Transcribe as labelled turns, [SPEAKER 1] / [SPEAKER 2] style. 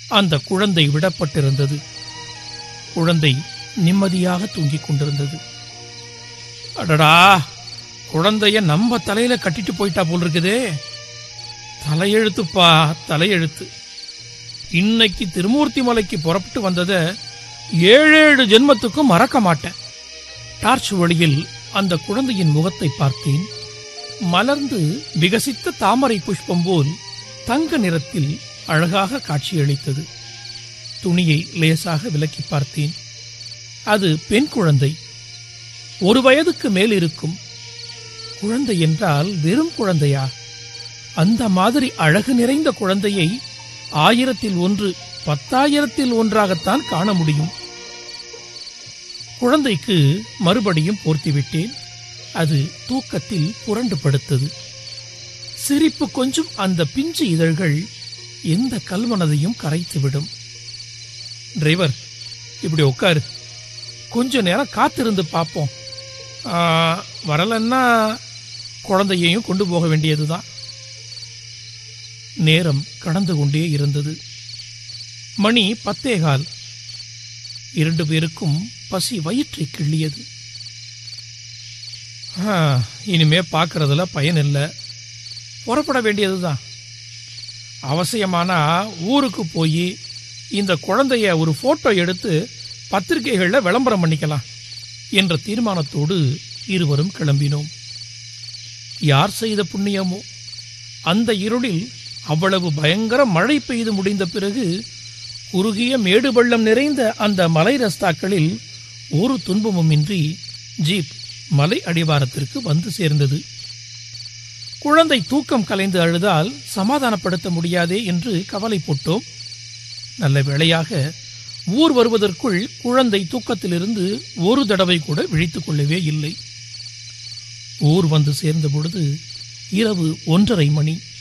[SPEAKER 1] அந்த குழந்தை விடப்பட்டிருந்தது. குழந்தை நிம்மதியாக தூங்கிக் கொண்டிருந்தது. அடடா, குழந்தைய நம்ம தலையில கட்டிட்டு போயிட்டா போல் இருக்குதே. தலையெழுத்துப்பா, தலையெழுத்து. இன்னைக்கு திருமூர்த்தி மலைக்கு புறப்பட்டு வந்தத 7 ஜென்மத்துக்கும் மறக்க மாட்டேன். டார்ச் வழியில் அந்த குழந்தையின் முகத்தை பார்த்தேன். மலர்ந்து விகசித்த தாமரை புஷ்பம் போல் தங்க நிறத்தில் அழகாக காட்சியளித்தது. துணியை லேசாக விலக்கி பார்த்தேன். அது பெண் குழந்தை. 1 வயதுக்கு மேல் இருக்கும். குழந்தை என்றால் வெறும் குழந்தையா? அந்த மாதிரி அழகு நிறைந்த குழந்தையை 1000-ல் 1, 10,000-ல் 1ஆகத்தான் காண முடியும். குழந்தைக்கு மறுபடியும் போர்த்திவிட்டேன். அது தூக்கத்தில் புரண்டு படுத்தது. சிரிப்பு கொஞ்சம் அந்த பிஞ்சு இதழ்கள் எந்த கல்மனதையும் கரைத்துவிடும். டிரைவர், இப்படி உட்காரு, கொஞ்ச நேரம் காத்திருந்து பார்ப்போம். வரலன்னா குழந்தையையும் கொண்டு போக வேண்டியதுதான். நேரம் கடந்து கொண்டே இருந்தது. மணி 10:15. 2 பேருக்கும் பசி வயிற்றை கிள்ளியது. இனிமே பார்க்கறதுல பயன் இல்லை, புறப்பட வேண்டியதுதான். அவசியமானா ஊருக்கு போய் இந்த குழந்தைய ஒரு போட்டோ எடுத்து பத்திரிகைகளில் விளம்பரம் பண்ணிக்கலாம் என்ற தீர்மானத்தோடு இருவரும் கிளம்பினோம். யார் செய்த புண்ணியமோ, அந்த இருளில் அவ்வளவு பயங்கர மழை பெய்து முடிந்த பிறகு குறுகிய மேடு பள்ளம் நிறைந்த அந்த மலை ரஸ்தாக்களில் ஒரு துன்பமுமின்றி ஜீப் மலை அடிவாரத்திற்கு வந்து சேர்ந்தது. குழந்தை தூக்கம் கலைந்து அழுதால் சமாதானப்படுத்த முடியாதே என்று கவலை போட்டோம். நல்ல வேளையாக ஊர் வருவதற்குள் குழந்தை தூக்கத்திலிருந்து ஒரு தடவை கூட விழித்துக் கொள்ளவே இல்லை. ஊர் வந்து சேர்ந்த பொழுது இரவு 1:30 மணி.